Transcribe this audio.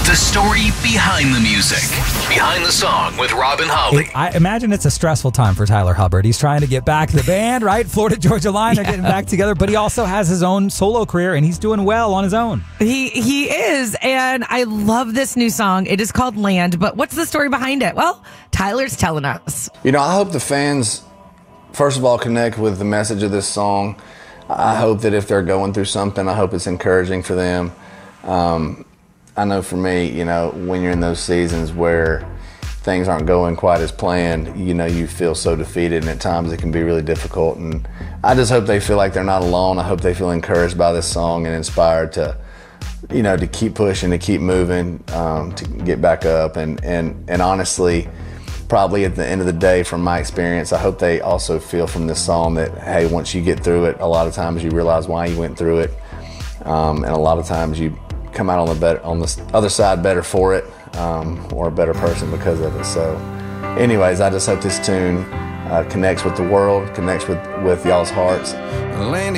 The story behind the music. Behind the song with Rob and Holly. I imagine it's a stressful time for Tyler Hubbard. He's trying to get back the band, right? Florida Georgia Line are getting back together, but he also has his own solo career, and he's doing well on his own. He is, and I love this new song. It is called Land, but what's the story behind it? Well, Tyler's telling us. You know, I hope the fans, first of all, connect with the message of this song. I hope that if they're going through something, I hope it's encouraging for them. I know for me, you know, when you're in those seasons where things aren't going quite as planned, you know, you feel so defeated, and at times it can be really difficult. And I just hope they feel like they're not alone. I hope they feel encouraged by this song and inspired to, you know, to keep pushing, to keep moving, to get back up. And honestly, probably at the end of the day, from my experience, I hope they also feel from this song that, hey, once you get through it, a lot of times you realize why you went through it. And a lot of times you come out on the other side better for it, or a better person because of it. So anyways, I just hope this tune connects with the world, connects with y'all's hearts. Land